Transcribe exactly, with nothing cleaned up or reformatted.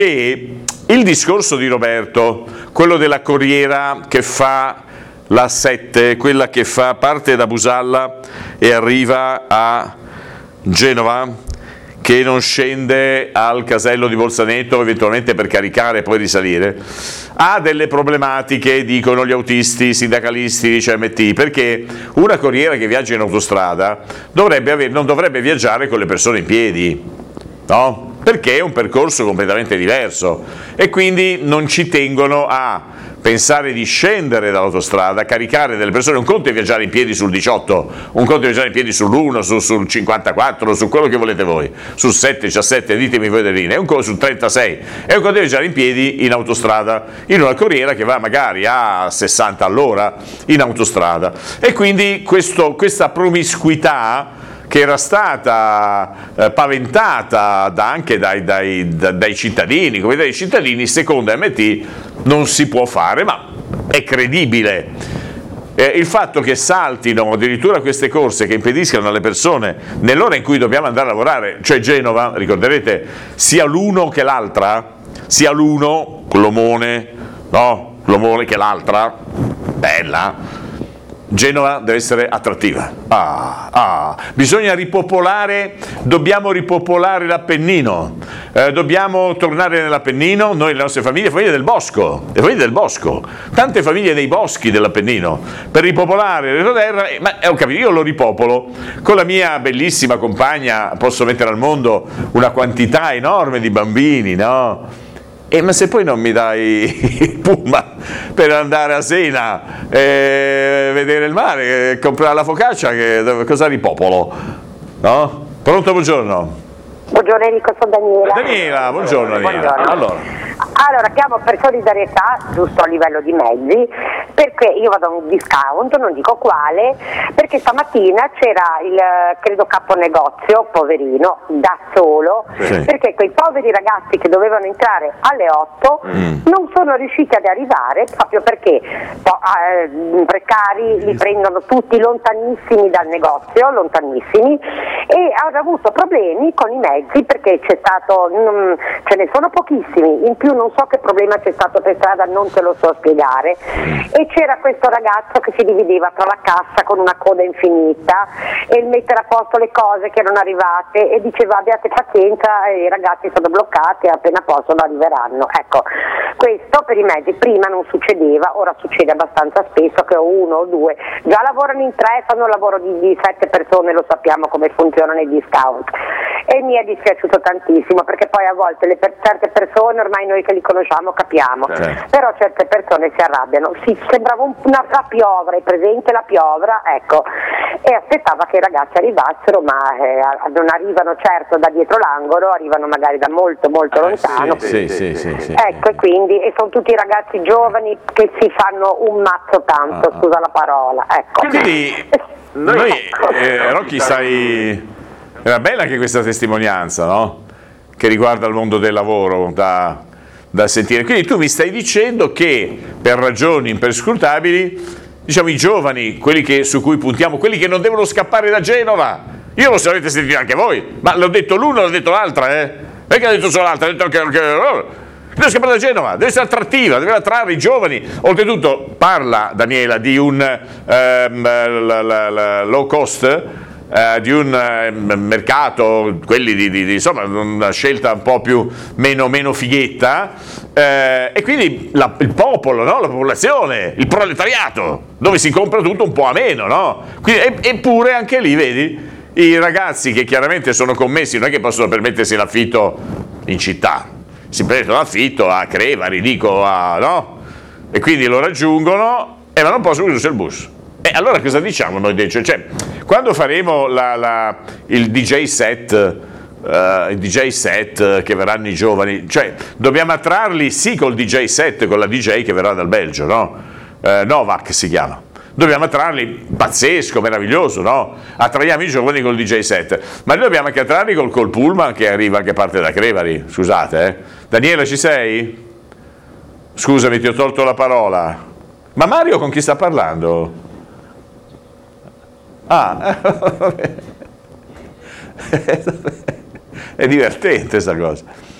E il discorso di Roberto, quello della corriera che fa la sette, quella che fa parte da Busalla e arriva a Genova, che non scende al casello di Bolzaneto eventualmente per caricare e poi risalire, ha delle problematiche, dicono gli autisti, i sindacalisti di C M T, perché una corriera che viaggia in autostrada dovrebbe avere, non dovrebbe viaggiare con le persone in piedi, no? Perché è un percorso completamente diverso e quindi non ci tengono a pensare di scendere dall'autostrada, caricare delle persone. Un conto è viaggiare in piedi sul diciotto, un conto è viaggiare in piedi sull'uno, su, sul cinquantaquattro, su quello che volete voi, sul sette, diciassette, ditemi voi delle linee, è un conto sul trentasei, è un conto è viaggiare in piedi in autostrada, in una corriera che va magari a sessanta all'ora in autostrada. E quindi questo, questa promiscuità che era stata eh, paventata da, anche dai, dai, da, dai cittadini, come dai cittadini, secondo M T non si può fare, ma è credibile. Eh, il fatto che saltino addirittura queste corse che impediscano alle persone nell'ora in cui dobbiamo andare a lavorare, cioè Genova, ricorderete, sia l'uno che l'altra, sia l'uno, l'omone, no, l'omone che l'altra, bella, Genova deve essere attrattiva. Ah, ah. Bisogna ripopolare, dobbiamo ripopolare l'Appennino, eh, dobbiamo tornare nell'Appennino, noi le nostre famiglie, famiglie del bosco, le famiglie del bosco, tante famiglie dei boschi dell'Appennino, per ripopolare l'entroterra, eh, ma ho capito, io lo ripopolo, con la mia bellissima compagna posso mettere al mondo una quantità enorme di bambini, no? Eh, ma se poi non mi dai il pullman per andare a Sena, eh, vedere il mare, eh, comprare la focaccia, che, cosa ripopolo? No? Pronto, buongiorno. Buongiorno Enrico, sono Daniela. Daniela, buongiorno Daniela. Buongiorno. Allora. Allora, chiamo per solidarietà, giusto a livello di mezzi, perché io vado a un discount, non dico quale, perché stamattina c'era il, credo, caponegozio, poverino, da solo, sì. Perché quei poveri ragazzi che dovevano entrare alle otto mm. non sono riusciti ad arrivare, proprio perché eh, precari li prendono tutti lontanissimi dal negozio, lontanissimi, e hanno avuto problemi con i mezzi, perché c'è stato, non, ce ne sono pochissimi, in più non so che problema c'è stato per strada, non te lo so spiegare, e c'era questo ragazzo che si divideva tra la cassa con una coda infinita e il mettere a posto le cose che erano arrivate e diceva abbiate pazienza, i ragazzi sono bloccati, appena possono arriveranno. Ecco, questo per i mezzi prima non succedeva, ora succede abbastanza spesso che uno o due già lavorano in tre, fanno un lavoro di, di sette persone, lo sappiamo come funzionano i discount, e mi è dispiaciuto tantissimo, perché poi a volte le per certe persone, ormai noi che li conosciamo capiamo, certo. Però certe persone si arrabbiano, si, sembrava un, una, la piovra, è presente la piovra, ecco, e aspettava che i ragazzi arrivassero, ma eh, non arrivano certo da dietro l'angolo, arrivano magari da molto molto ah, lontano, sì, sì, sì, sì, ecco, e quindi e sono tutti ragazzi giovani che si fanno un mazzo tanto, ah, scusa la parola, ecco. Quindi noi, eh, Rocchi, sai, era bella anche questa testimonianza, no? Che riguarda il mondo del lavoro, da, da sentire. Quindi tu mi stai dicendo che per ragioni imperscrutabili, diciamo, i giovani, quelli che, su cui puntiamo, quelli che non devono scappare da Genova, io lo so, avete sentito anche voi, ma l'ho detto l'uno, l'ho detto l'altra, eh? Perché ha detto solo l'altra? Ha detto che, che oh, deve scappare da Genova, deve essere attrattiva, deve attrarre i giovani. Oltretutto parla Daniela di un um, la, la, la low cost, Uh, di un uh, mercato, quelli di, di, di insomma, una scelta un po' più meno, meno fighetta, uh, e quindi la, il popolo, no? La popolazione, il proletariato, dove si compra tutto un po' a meno, no? Quindi, e, eppure anche lì, vedi, i ragazzi che chiaramente sono commessi non è che possono permettersi l'affitto in città, si prendono l'affitto a Crevari, dico, a, no? E quindi lo raggiungono e ma non possono usare il bus. E allora cosa diciamo noi dentro? Cioè, quando faremo la, la, il D J set, uh, il D J set che verranno i giovani, cioè dobbiamo attrarli sì col D J set, con la D J che verrà dal Belgio, no? Uh, Novak si chiama. Dobbiamo attrarli, pazzesco, meraviglioso, no? Attraiamo i giovani col D J set, ma noi dobbiamo anche attrarli col, col pullman che arriva anche parte da Crevari, scusate, eh? Daniela, ci sei? Scusami, ti ho tolto la parola. Ma Mario con chi sta parlando? Ah, è divertente sta cosa.